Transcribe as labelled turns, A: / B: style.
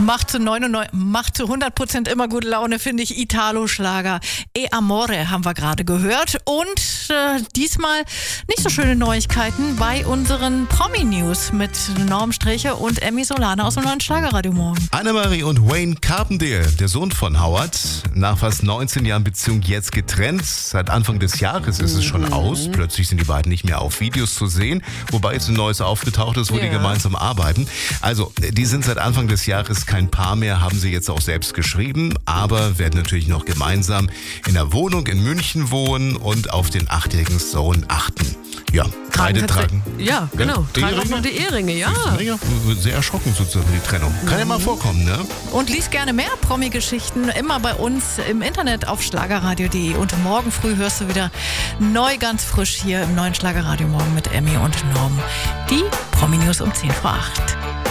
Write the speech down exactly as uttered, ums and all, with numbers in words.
A: Macht zu, neunundneunzig, macht zu hundert Prozent immer gute Laune, finde ich. Italo-Schlager. E Amore haben wir gerade gehört. Und äh, diesmal nicht so schöne Neuigkeiten bei unseren Promi-News mit Norm Sträche und Emmy Solane aus dem neuen Schlagerradio morgen.
B: Annemarie und Wayne Carpendale, der Sohn von Howard, nach fast neunzehn Jahren Beziehung jetzt getrennt. Seit Anfang des Jahres ist es schon aus. Plötzlich sind die beiden nicht mehr auf Videos zu sehen, wobei jetzt ein neues aufgetaucht ist, wo
C: Ja.
B: die gemeinsam arbeiten. Also, die sind seit Anfang des Jahres kein Paar mehr, haben sie jetzt auch selbst geschrieben, aber werden natürlich noch gemeinsam in der Wohnung in München wohnen und auf den achtjährigen Sohn achten. Ja, beide tragen.
C: Ja, genau.
B: Ja,
C: Tragen auch
B: Eheringe?
C: noch die Eheringe, ja.
B: Ja, sehr erschrocken sozusagen die Trennung. Kann ja mal vorkommen, ne?
A: Und lies gerne mehr Promi-Geschichten immer bei uns im Internet auf schlagerradio punkt de. Und morgen früh hörst du wieder neu, ganz frisch hier im neuen Schlagerradio morgen mit Emmy und Norm. Die Promi-News um zehn vor acht.